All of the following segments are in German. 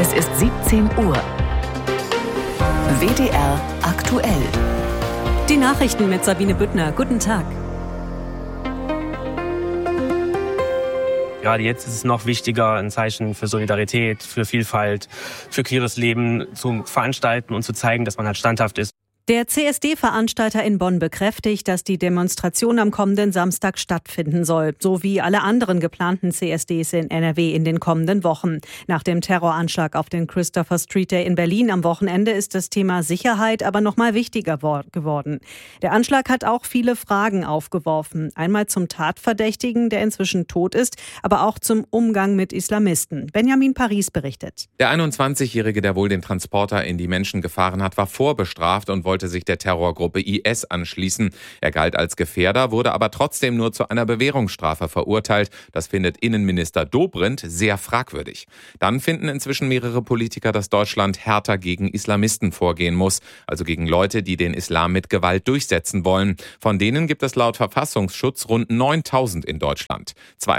Es ist 17 Uhr. WDR aktuell. Die Nachrichten mit Sabine Büttner. Guten Tag. Gerade jetzt ist es noch wichtiger, ein Zeichen für Solidarität, für Vielfalt, für queeres Leben zu veranstalten und zu zeigen, dass man halt standhaft ist. Der CSD-Veranstalter in Bonn bekräftigt, dass die Demonstration am kommenden Samstag stattfinden soll, so wie alle anderen geplanten CSDs in NRW in den kommenden Wochen. Nach dem Terroranschlag auf den Christopher Street Day in Berlin am Wochenende ist das Thema Sicherheit aber noch mal wichtiger geworden. Der Anschlag hat auch viele Fragen aufgeworfen. Einmal zum Tatverdächtigen, der inzwischen tot ist, aber auch zum Umgang mit Islamisten. Benjamin Paris berichtet. Der 21-Jährige, der wohl den Transporter in die Menschen gefahren hat, war vorbestraft und wollte sich der Terrorgruppe IS anschließen. Er galt als Gefährder, wurde aber trotzdem nur zu einer Bewährungsstrafe verurteilt. Das findet Innenminister Dobrindt sehr fragwürdig. Dann finden inzwischen mehrere Politiker, dass Deutschland härter gegen Islamisten vorgehen muss, also gegen Leute, die den Islam mit Gewalt durchsetzen wollen. Von denen gibt es laut Verfassungsschutz rund 9.000 in Deutschland.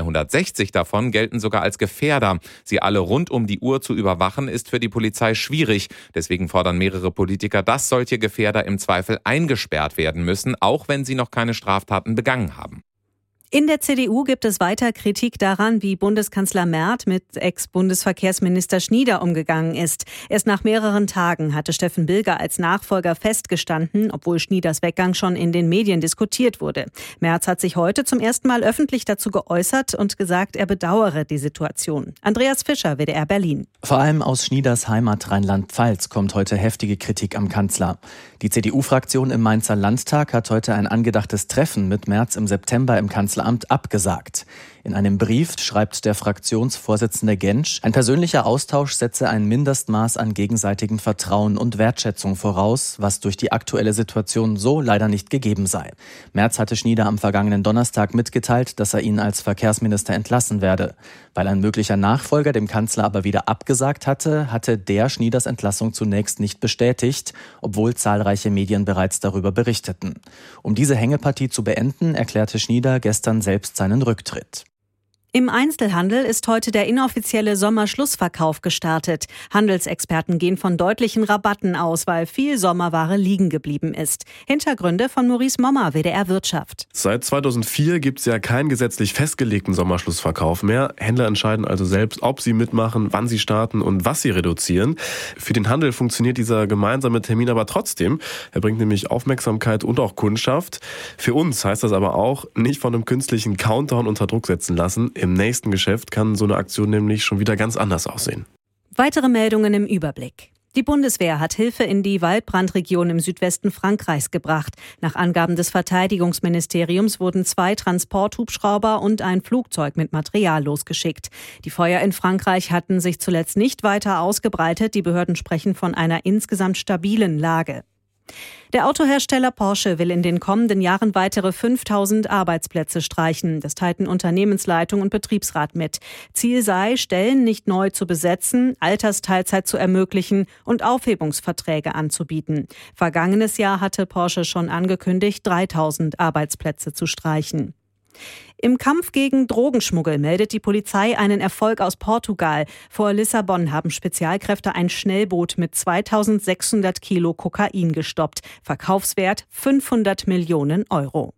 260 davon gelten sogar als Gefährder. Sie alle rund um die Uhr zu überwachen, ist für die Polizei schwierig. Deswegen fordern mehrere Politiker, dass solche Gefährder im Zweifel eingesperrt werden müssen, auch wenn sie noch keine Straftaten begangen haben. In der CDU gibt es weiter Kritik daran, wie Bundeskanzler Merz mit Ex-Bundesverkehrsminister Schnieder umgegangen ist. Erst nach mehreren Tagen hatte Steffen Bilger als Nachfolger festgestanden, obwohl Schnieders Weggang schon in den Medien diskutiert wurde. Merz hat sich heute zum ersten Mal öffentlich dazu geäußert und gesagt, er bedauere die Situation. Andreas Fischer, WDR Berlin. Vor allem aus Schnieders Heimat Rheinland-Pfalz kommt heute heftige Kritik am Kanzler. Die CDU-Fraktion im Mainzer Landtag hat heute ein angedachtes Treffen mit Merz im September im Kanzleramt abgesagt. In einem Brief schreibt der Fraktionsvorsitzende Gentsch, ein persönlicher Austausch setze ein Mindestmaß an gegenseitigem Vertrauen und Wertschätzung voraus, was durch die aktuelle Situation so leider nicht gegeben sei. Merz hatte Schnieder am vergangenen Donnerstag mitgeteilt, dass er ihn als Verkehrsminister entlassen werde. Weil ein möglicher Nachfolger dem Kanzler aber wieder abgesagt hatte, hatte der Schnieders Entlassung zunächst nicht bestätigt, obwohl zahlreiche Medien bereits darüber berichteten. Um diese Hängepartie zu beenden, erklärte Schnieder gestern selbst seinen Rücktritt. Im Einzelhandel ist heute der inoffizielle Sommerschlussverkauf gestartet. Handelsexperten gehen von deutlichen Rabatten aus, weil viel Sommerware liegen geblieben ist. Hintergründe von Maurice Mommer, WDR Wirtschaft. Seit 2004 gibt es ja keinen gesetzlich festgelegten Sommerschlussverkauf mehr. Händler entscheiden also selbst, ob sie mitmachen, wann sie starten und was sie reduzieren. Für den Handel funktioniert dieser gemeinsame Termin aber trotzdem. Er bringt nämlich Aufmerksamkeit und auch Kundschaft. Für uns heißt das aber auch, nicht von einem künstlichen Countdown unter Druck setzen lassen. Im nächsten Geschäft kann so eine Aktion nämlich schon wieder ganz anders aussehen. Weitere Meldungen im Überblick. Die Bundeswehr hat Hilfe in die Waldbrandregion im Südwesten Frankreichs gebracht. Nach Angaben des Verteidigungsministeriums wurden 2 Transporthubschrauber und ein Flugzeug mit Material losgeschickt. Die Feuer in Frankreich hatten sich zuletzt nicht weiter ausgebreitet. Die Behörden sprechen von einer insgesamt stabilen Lage. Der Autohersteller Porsche will in den kommenden Jahren weitere 5.000 Arbeitsplätze streichen. Das teilten Unternehmensleitung und Betriebsrat mit. Ziel sei, Stellen nicht neu zu besetzen, Altersteilzeit zu ermöglichen und Aufhebungsverträge anzubieten. Vergangenes Jahr hatte Porsche schon angekündigt, 3.000 Arbeitsplätze zu streichen. Im Kampf gegen Drogenschmuggel meldet die Polizei einen Erfolg aus Portugal. Vor Lissabon haben Spezialkräfte ein Schnellboot mit 2.600 Kilo Kokain gestoppt. Verkaufswert 500 Millionen Euro.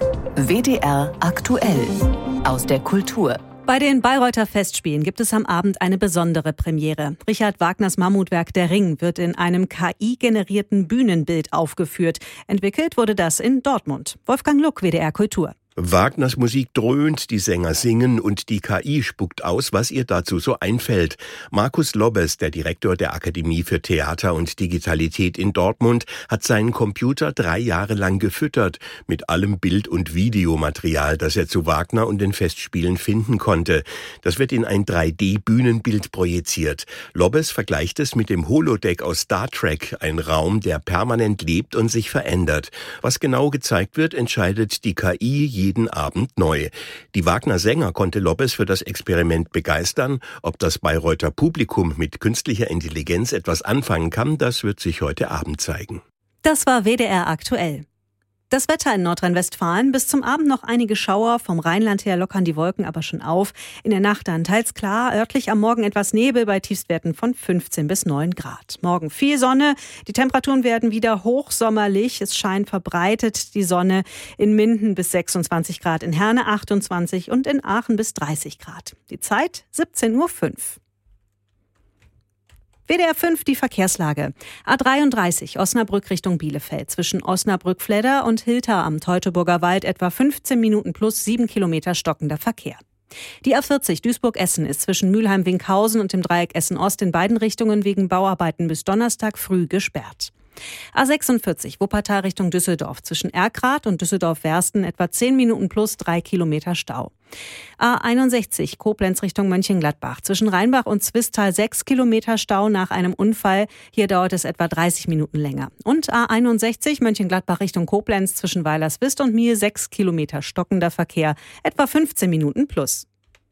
WDR aktuell. Aus der Kultur. Bei den Bayreuther Festspielen gibt es am Abend eine besondere Premiere. Richard Wagners Mammutwerk Der Ring wird in einem KI-generierten Bühnenbild aufgeführt. Entwickelt wurde das in Dortmund. Wolfgang Luck, WDR Kultur. Wagners Musik dröhnt, die Sänger singen und die KI spuckt aus, was ihr dazu so einfällt. Markus Lobbes, der Direktor der Akademie für Theater und Digitalität in Dortmund, hat seinen Computer 3 Jahre lang gefüttert mit allem Bild- und Videomaterial, das er zu Wagner und den Festspielen finden konnte. Das wird in ein 3D-Bühnenbild projiziert. Lobbes vergleicht es mit dem Holodeck aus Star Trek, ein Raum, der permanent lebt und sich verändert. Was genau gezeigt wird, entscheidet die KI jeden Abend neu. Die Wagner-Sänger konnte Lobbes für das Experiment begeistern. Ob das Bayreuther Publikum mit künstlicher Intelligenz etwas anfangen kann, das wird sich heute Abend zeigen. Das war WDR aktuell. Das Wetter in Nordrhein-Westfalen. Bis zum Abend noch einige Schauer. Vom Rheinland her lockern die Wolken aber schon auf. In der Nacht dann teils klar. Örtlich am Morgen etwas Nebel bei Tiefstwerten von 15 bis 9 Grad. Morgen viel Sonne. Die Temperaturen werden wieder hochsommerlich. Es scheint verbreitet die Sonne. In Minden bis 26 Grad, in Herne 28 und in Aachen bis 30 Grad. Die Zeit 17:05 Uhr. WDR 5, die Verkehrslage. A33 Osnabrück Richtung Bielefeld. Zwischen Osnabrück-Fledder und Hilter am Teutoburger Wald etwa 15 Minuten plus 7 Kilometer stockender Verkehr. Die A40 Duisburg-Essen ist zwischen Mülheim-Winkhausen und dem Dreieck Essen-Ost in beiden Richtungen wegen Bauarbeiten bis Donnerstag früh gesperrt. A46 Wuppertal Richtung Düsseldorf. Zwischen Erkrath und Düsseldorf-Wersten etwa 10 Minuten plus 3 Kilometer Stau. A61 Koblenz Richtung Mönchengladbach. Zwischen Rheinbach und Zwistal 6 Kilometer Stau nach einem Unfall. Hier dauert es etwa 30 Minuten länger. Und A61 Mönchengladbach Richtung Koblenz zwischen Weilerswist und Miel 6 Kilometer stockender Verkehr. Etwa 15 Minuten plus.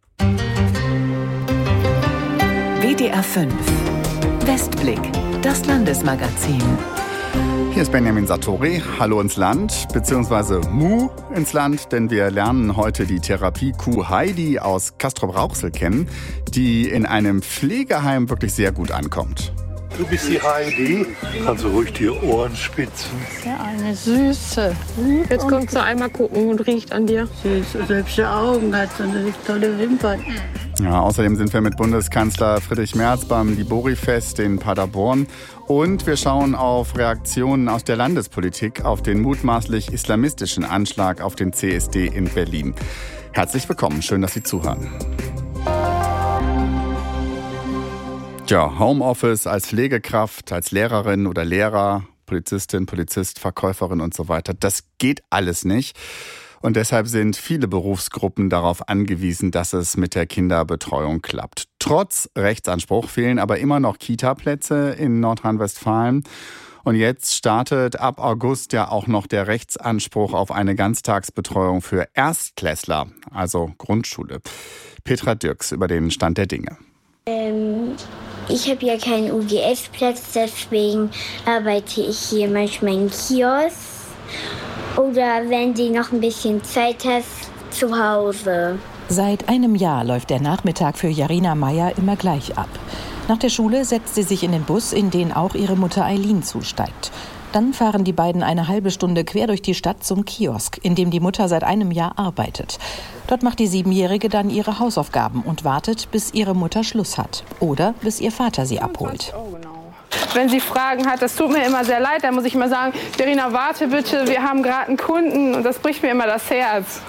WDR 5 Westblick, das Landesmagazin. Hier ist Benjamin Sartori. Hallo ins Land, beziehungsweise Mu ins Land, denn wir lernen heute die Therapiekuh Heidi aus Castrop-Rauxel kennen, die in einem Pflegeheim wirklich sehr gut ankommt. Du bist die Heidi, kannst du ruhig die Ohren spitzen. Ja, eine Süße. Jetzt kommt sie einmal gucken und riecht an dir. Süße, hübsche Augen, hat so eine tolle Wimpern. Ja, außerdem sind wir mit Bundeskanzler Friedrich Merz beim Libori-Fest in Paderborn. Und wir schauen auf Reaktionen aus der Landespolitik auf den mutmaßlich islamistischen Anschlag auf den CSD in Berlin. Herzlich willkommen, schön, dass Sie zuhören. Ja, Homeoffice als Pflegekraft, als Lehrerin oder Lehrer, Polizistin, Polizist, Verkäuferin und so weiter, das geht alles nicht. Und deshalb sind viele Berufsgruppen darauf angewiesen, dass es mit der Kinderbetreuung klappt. Trotz Rechtsanspruch fehlen aber immer noch Kita-Plätze in Nordrhein-Westfalen. Und jetzt startet ab August ja auch noch der Rechtsanspruch auf eine Ganztagsbetreuung für Erstklässler, also Grundschule. Petra Dirks über den Stand der Dinge. Ich habe ja keinen UGS-Platz, deswegen arbeite ich hier manchmal im Kiosk. Oder wenn du noch ein bisschen Zeit hast, zu Hause. Seit einem Jahr läuft der Nachmittag für Jarina Meyer immer gleich ab. Nach der Schule setzt sie sich in den Bus, in den auch ihre Mutter Eileen zusteigt. Dann fahren die beiden eine halbe Stunde quer durch die Stadt zum Kiosk, in dem die Mutter seit einem Jahr arbeitet. Dort macht die 7-Jährige dann ihre Hausaufgaben und wartet, bis ihre Mutter Schluss hat. Oder bis ihr Vater sie abholt. Wenn sie Fragen hat, das tut mir immer sehr leid, dann muss ich immer sagen, Jarina, warte bitte, wir haben gerade einen Kunden und das bricht mir immer das Herz.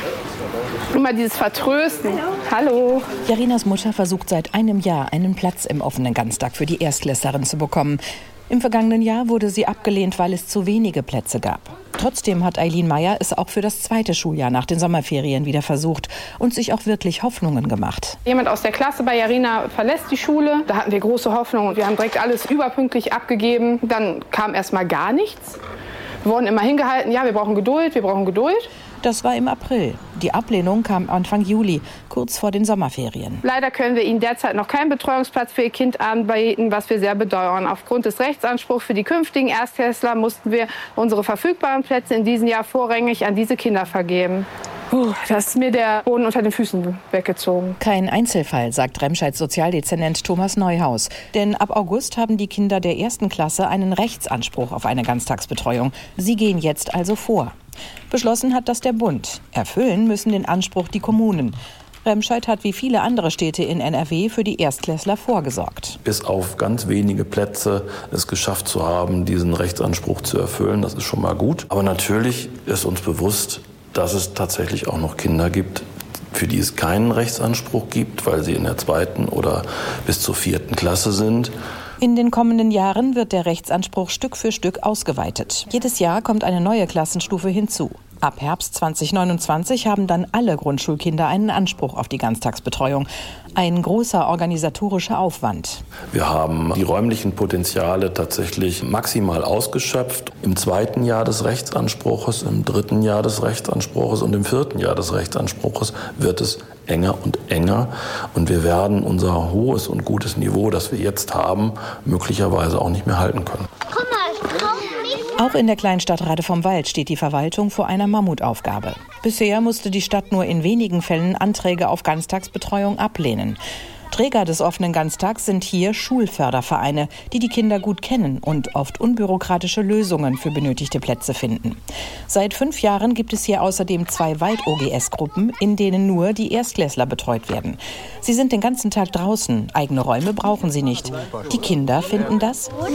Immer dieses Vertrösten. Hallo. Jarinas Mutter versucht seit einem Jahr, einen Platz im offenen Ganztag für die Erstklässlerin zu bekommen. Im vergangenen Jahr wurde sie abgelehnt, weil es zu wenige Plätze gab. Trotzdem hat Eileen Meyer es auch für das zweite Schuljahr nach den Sommerferien wieder versucht und sich auch wirklich Hoffnungen gemacht. Jemand aus der Klasse bei Jarina verlässt die Schule. Da hatten wir große Hoffnung und wir haben direkt alles überpünktlich abgegeben. Dann kam erst mal gar nichts. Wir wurden immer hingehalten, ja, wir brauchen Geduld, wir brauchen Geduld. Das war im April. Die Ablehnung kam Anfang Juli, kurz vor den Sommerferien. Leider können wir Ihnen derzeit noch keinen Betreuungsplatz für Ihr Kind anbieten, was wir sehr bedauern. Aufgrund des Rechtsanspruchs für die künftigen Erstklässler mussten wir unsere verfügbaren Plätze in diesem Jahr vorrangig an diese Kinder vergeben. Da ist mir der Boden unter den Füßen weggezogen. Kein Einzelfall, sagt Remscheids Sozialdezernent Thomas Neuhaus. Denn ab August haben die Kinder der 1. Klasse einen Rechtsanspruch auf eine Ganztagsbetreuung. Sie gehen jetzt also vor. Beschlossen hat das der Bund. Erfüllen müssen den Anspruch die Kommunen. Remscheid hat wie viele andere Städte in NRW für die Erstklässler vorgesorgt. Bis auf ganz wenige Plätze es geschafft zu haben, diesen Rechtsanspruch zu erfüllen, das ist schon mal gut. Aber natürlich ist uns bewusst, dass es tatsächlich auch noch Kinder gibt, für die es keinen Rechtsanspruch gibt, weil sie in der 2. oder bis zur 4. Klasse sind. In den kommenden Jahren wird der Rechtsanspruch Stück für Stück ausgeweitet. Jedes Jahr kommt eine neue Klassenstufe hinzu. Ab Herbst 2029 haben dann alle Grundschulkinder einen Anspruch auf die Ganztagsbetreuung. Ein großer organisatorischer Aufwand. Wir haben die räumlichen Potenziale tatsächlich maximal ausgeschöpft. Im 2. Jahr des Rechtsanspruches, im 3. Jahr des Rechtsanspruches und im 4. Jahr des Rechtsanspruches wird es enger und enger. Und wir werden unser hohes und gutes Niveau, das wir jetzt haben, möglicherweise auch nicht mehr halten können. Guck mal, Auch in der Kleinstadt Rade vom Wald steht die Verwaltung vor einer Mammutaufgabe. Bisher musste die Stadt nur in wenigen Fällen Anträge auf Ganztagsbetreuung ablehnen. Träger des offenen Ganztags sind hier Schulfördervereine, die die Kinder gut kennen und oft unbürokratische Lösungen für benötigte Plätze finden. Seit 5 Jahren gibt es hier außerdem 2 Wald-OGS-Gruppen, in denen nur die Erstklässler betreut werden. Sie sind den ganzen Tag draußen, eigene Räume brauchen sie nicht. Die Kinder finden das gut,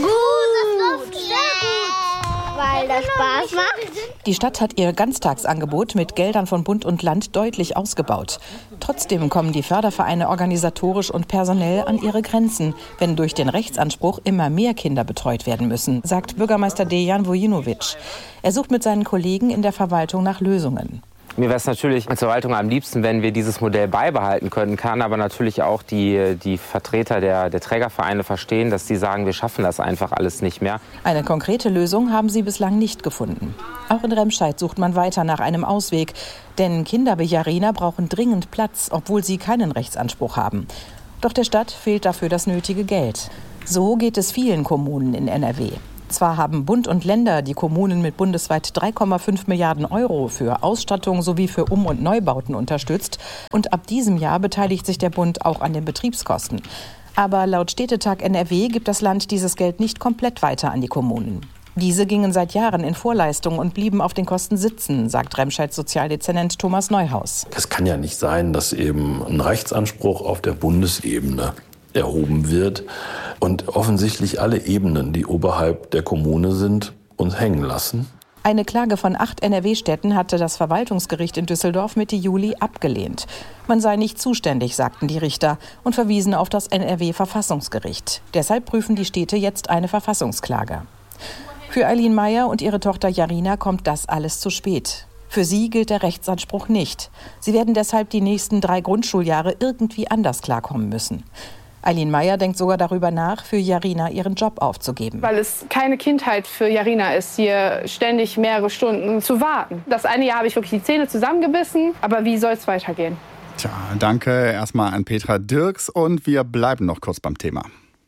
weil das Spaß macht. Die Stadt hat ihr Ganztagsangebot mit Geldern von Bund und Land deutlich ausgebaut. Trotzdem kommen die Fördervereine organisatorisch und personell an ihre Grenzen, wenn durch den Rechtsanspruch immer mehr Kinder betreut werden müssen, sagt Bürgermeister Dejan Vujinovic. Er sucht mit seinen Kollegen in der Verwaltung nach Lösungen. Mir wäre es natürlich als Verwaltung am liebsten, wenn wir dieses Modell beibehalten können, kann aber natürlich auch die Vertreter der Trägervereine verstehen, dass die sagen, wir schaffen das einfach alles nicht mehr. Eine konkrete Lösung haben sie bislang nicht gefunden. Auch in Remscheid sucht man weiter nach einem Ausweg, denn Kinder wie Jarina brauchen dringend Platz, obwohl sie keinen Rechtsanspruch haben. Doch der Stadt fehlt dafür das nötige Geld. So geht es vielen Kommunen in NRW. Zwar haben Bund und Länder die Kommunen mit bundesweit 3,5 Milliarden Euro für Ausstattung sowie für Um- und Neubauten unterstützt. Und ab diesem Jahr beteiligt sich der Bund auch an den Betriebskosten. Aber laut Städtetag NRW gibt das Land dieses Geld nicht komplett weiter an die Kommunen. Diese gingen seit Jahren in Vorleistung und blieben auf den Kosten sitzen, sagt Remscheids Sozialdezernent Thomas Neuhaus. Es kann ja nicht sein, dass eben ein Rechtsanspruch auf der Bundesebene erhoben wird und offensichtlich alle Ebenen, die oberhalb der Kommune sind, uns hängen lassen. Eine Klage von 8 NRW-Städten hatte das Verwaltungsgericht in Düsseldorf Mitte Juli abgelehnt. Man sei nicht zuständig, sagten die Richter und verwiesen auf das NRW-Verfassungsgericht. Deshalb prüfen die Städte jetzt eine Verfassungsklage. Für Eileen Meyer und ihre Tochter Jarina kommt das alles zu spät. Für sie gilt der Rechtsanspruch nicht. Sie werden deshalb die nächsten 3 Grundschuljahre irgendwie anders klarkommen müssen. Eileen Meyer denkt sogar darüber nach, für Jarina ihren Job aufzugeben. Weil es keine Kindheit für Jarina ist, hier ständig mehrere Stunden zu warten. Das eine Jahr habe ich wirklich die Zähne zusammengebissen, aber wie soll es weitergehen? Tja, danke erstmal an Petra Dirks und wir bleiben noch kurz beim Thema.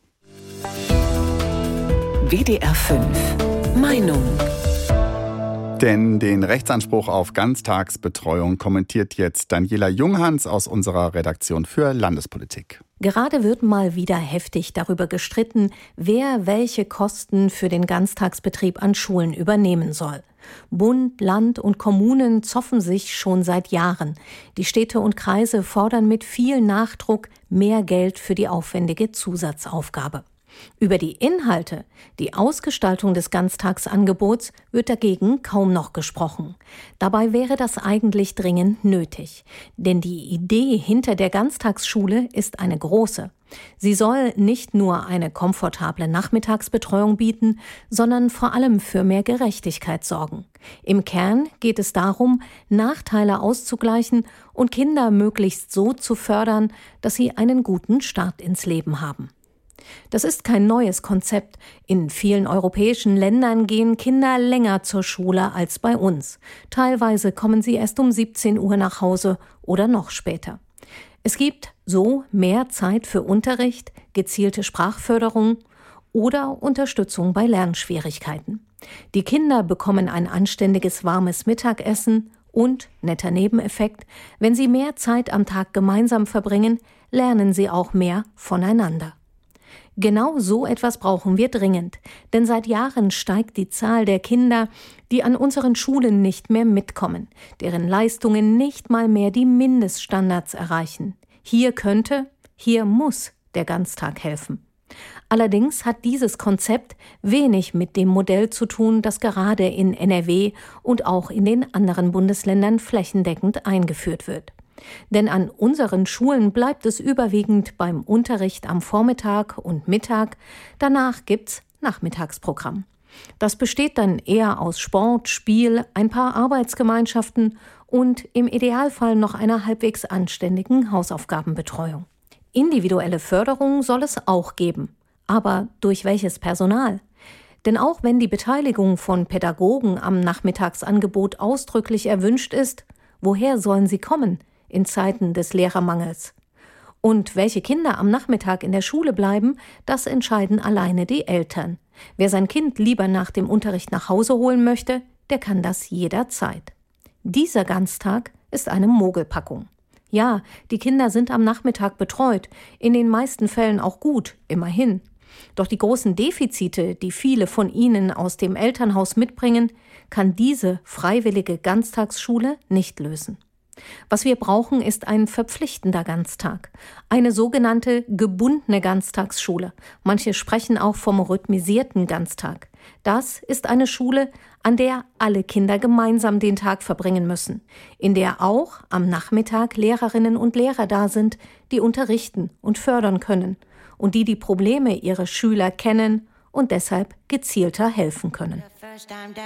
WDR 5 Meinung. Denn den Rechtsanspruch auf Ganztagsbetreuung kommentiert jetzt Daniela Junghans aus unserer Redaktion für Landespolitik. Gerade wird mal wieder heftig darüber gestritten, wer welche Kosten für den Ganztagsbetrieb an Schulen übernehmen soll. Bund, Land und Kommunen zoffen sich schon seit Jahren. Die Städte und Kreise fordern mit viel Nachdruck mehr Geld für die aufwendige Zusatzaufgabe. Über die Inhalte, die Ausgestaltung des Ganztagsangebots wird dagegen kaum noch gesprochen. Dabei wäre das eigentlich dringend nötig. Denn die Idee hinter der Ganztagsschule ist eine große. Sie soll nicht nur eine komfortable Nachmittagsbetreuung bieten, sondern vor allem für mehr Gerechtigkeit sorgen. Im Kern geht es darum, Nachteile auszugleichen und Kinder möglichst so zu fördern, dass sie einen guten Start ins Leben haben. Das ist kein neues Konzept. In vielen europäischen Ländern gehen Kinder länger zur Schule als bei uns. Teilweise kommen sie erst um 17 Uhr nach Hause oder noch später. Es gibt so mehr Zeit für Unterricht, gezielte Sprachförderung oder Unterstützung bei Lernschwierigkeiten. Die Kinder bekommen ein anständiges warmes Mittagessen und, netter Nebeneffekt, wenn sie mehr Zeit am Tag gemeinsam verbringen, lernen sie auch mehr voneinander. Genau so etwas brauchen wir dringend, denn seit Jahren steigt die Zahl der Kinder, die an unseren Schulen nicht mehr mitkommen, deren Leistungen nicht mal mehr die Mindeststandards erreichen. Hier muss der Ganztag helfen. Allerdings hat dieses Konzept wenig mit dem Modell zu tun, das gerade in NRW und auch in den anderen Bundesländern flächendeckend eingeführt wird. Denn an unseren Schulen bleibt es überwiegend beim Unterricht am Vormittag und Mittag. Danach gibt's Nachmittagsprogramm. Das besteht dann eher aus Sport, Spiel, ein paar Arbeitsgemeinschaften und im Idealfall noch einer halbwegs anständigen Hausaufgabenbetreuung. Individuelle Förderung soll es auch geben. Aber durch welches Personal? Denn auch wenn die Beteiligung von Pädagogen am Nachmittagsangebot ausdrücklich erwünscht ist, woher sollen sie kommen in Zeiten des Lehrermangels? Und welche Kinder am Nachmittag in der Schule bleiben, das entscheiden alleine die Eltern. Wer sein Kind lieber nach dem Unterricht nach Hause holen möchte, der kann das jederzeit. Dieser Ganztag ist eine Mogelpackung. Ja, die Kinder sind am Nachmittag betreut, in den meisten Fällen auch gut, immerhin. Doch die großen Defizite, die viele von ihnen aus dem Elternhaus mitbringen, kann diese freiwillige Ganztagsschule nicht lösen. Was wir brauchen, ist ein verpflichtender Ganztag, eine sogenannte gebundene Ganztagsschule. Manche sprechen auch vom rhythmisierten Ganztag. Das ist eine Schule, an der alle Kinder gemeinsam den Tag verbringen müssen, in der auch am Nachmittag Lehrerinnen und Lehrer da sind, die unterrichten und fördern können und die Probleme ihrer Schüler kennen und deshalb gezielter helfen können.